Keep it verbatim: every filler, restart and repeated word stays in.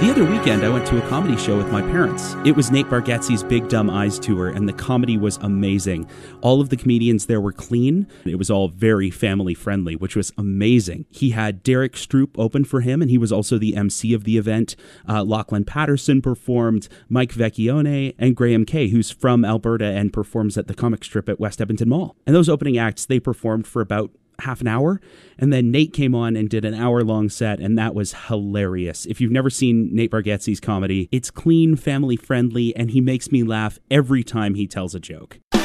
The other weekend, I went to a comedy show with my parents. It was Nate Bargatze's Big Dumb Eyes Tour, and the comedy was amazing. All of the comedians there were clean. It was all very family-friendly, which was amazing. He had Derek Stroop open for him, and he was also the M C of the event. Uh, Lachlan Patterson performed, Mike Vecchione, and Graham Kay, who's from Alberta and performs at the comic strip at West Edmonton Mall. And those opening acts, they performed for about half an hour, and then Nate came on and did an hour-long set, and that was hilarious. If you've never seen Nate Bargatze's comedy, it's clean, family-friendly, and he makes me laugh every time he tells a joke.